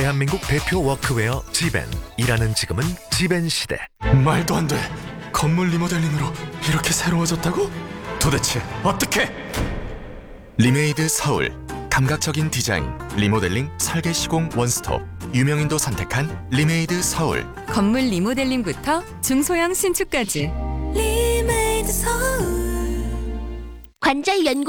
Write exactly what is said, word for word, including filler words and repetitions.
대한민국 대표 워크웨어 지벤. 일하는 지금은 지벤 시대. 말도 안 돼. 건물 리모델링으로 이렇게 새로워졌다고? 도대체 어떻게? 리메이드 서울. 감각적인 디자인, 리모델링, 설계 시공 원스톱. 유명인도 선택한 리메이드 서울. 건물 리모델링부터 중소형 신축까지. 관절 연구